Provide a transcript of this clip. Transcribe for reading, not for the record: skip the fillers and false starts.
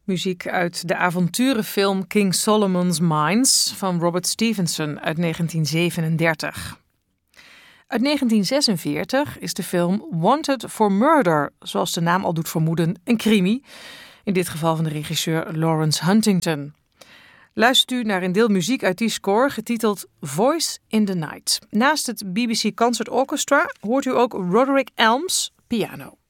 Muziek uit de avonturenfilm King Solomon's Mines van Robert Stevenson uit 1937. Uit 1946 is de film Wanted for Murder, zoals de naam al doet vermoeden, een crimi. In dit geval van de regisseur Lawrence Huntington. Luistert u naar een deel muziek uit die score getiteld Voice in the Night. Naast het BBC Concert Orchestra hoort u ook Roderick Elms piano.